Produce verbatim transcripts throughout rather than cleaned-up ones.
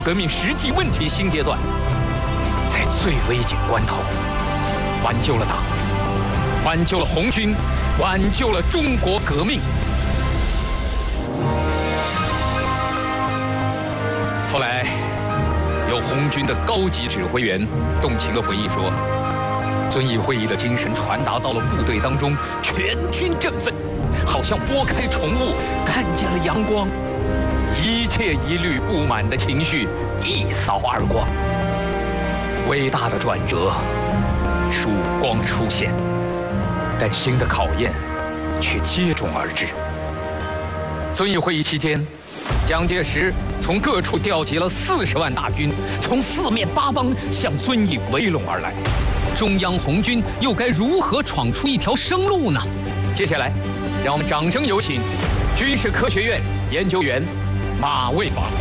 革命实际问题新阶段，在最危急关头，挽救了党，挽救了红军，挽救了中国革命。后来，有红军的高级指挥员动情地回忆说，遵义会议的精神传达到了部队当中，全军振奋，好像拨开重雾，看见了阳光。 一切疑虑、不满的情绪一扫而光，伟大的转折，曙光出现，但新的考验却接踵而至。遵义会议期间，蒋介石从各处调集了四十万大军，从四面八方向遵义围拢而来。中央红军又该如何闯出一条生路呢？接下来，让我们掌声有请军事科学院研究员 马卫法，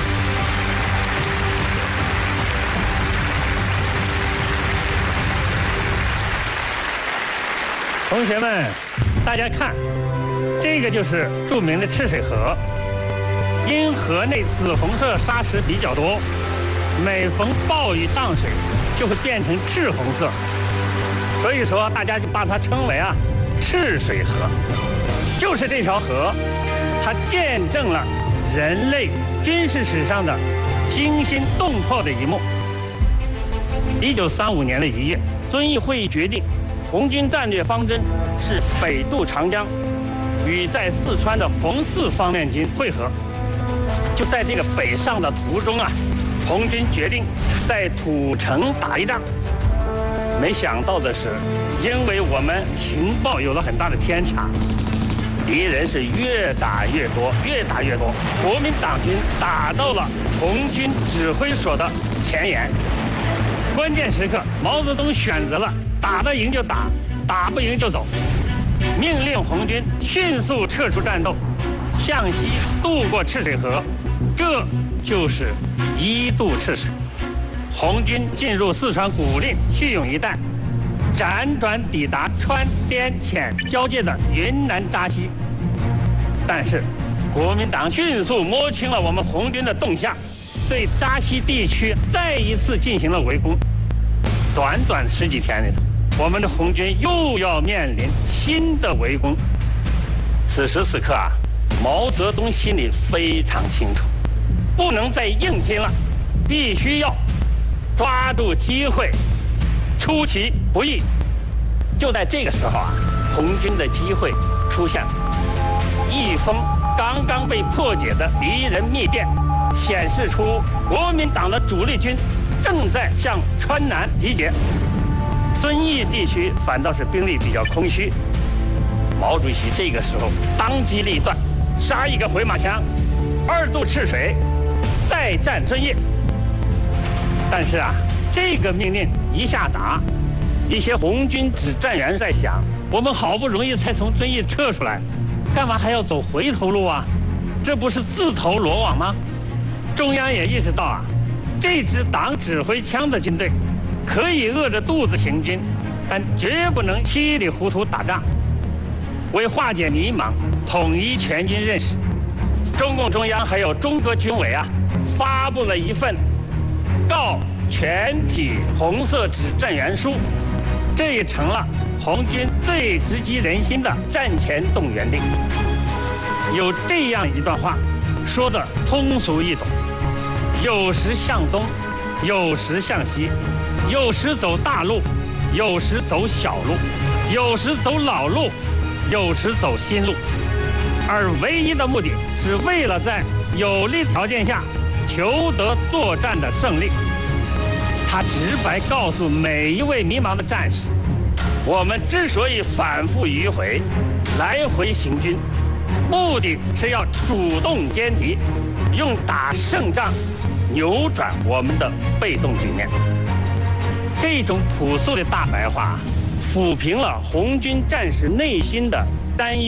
同学们，大家看，这个就是著名的赤水河。因河内紫红色沙石比较多，每逢暴雨涨水，就会变成赤红色，所以说大家就把它称为啊赤水河。就是这条河，它见证了 人类军事史上的惊心动魄的一幕。一九三五年的一月，遵义会议决定，红军战略方针是北渡长江，与在四川的红四方面军会合。就在这个北上的途中啊，红军决定在土城打一仗。没想到的是，因为我们情报有了很大的偏差， 敌人是越打越多，越打越多。国民党军打到了红军指挥所的前沿，关键时刻，毛泽东选择了打得赢就打，打不赢就走，命令红军迅速撤出战斗，向西渡过赤水河，这就是一渡赤水。红军进入四川古蔺、叙永一带， 辗转抵达川滇黔交界的云南扎西，但是国民党迅速摸清了我们红军的动向，对扎西地区再一次进行了围攻。短短十几天里头，我们的红军又要面临新的围攻。此时此刻啊，毛泽东心里非常清楚，不能再硬拼了，必须要抓住机会， 出其不意。就在这个时候啊，红军的机会出现了。一封刚刚被破解的敌人密电，显示出国民党的主力军正在向川南集结，遵义地区反倒是兵力比较空虚。毛主席这个时候当机立断，杀一个回马枪，二渡赤水，再战遵义。但是啊，这个命令一下达， 一些红军指战员在想：我们好不容易才从遵义撤出来，干嘛还要走回头路啊？这不是自投罗网吗？中央也意识到啊，这支党指挥枪的军队可以饿着肚子行军，但绝不能稀里糊涂打仗。为化解迷茫，统一全军认识，中共中央还有中革军委啊，发布了一份告全体红色指战员书。 这也成了红军最直击人心的战前动员令。有这样一段话，说的通俗易懂：有时向东，有时向西，有时走大路，有时走小路，有时走老路，有时走新路。而唯一的目的是为了在有利条件下求得作战的胜利。 他直白告诉每一位迷茫的战士，我们之所以反复迂回、来回行军，目的是要主动歼敌，用打胜仗扭转我们的被动局面。这种朴素的大白话，抚平了红军战士内心的担忧。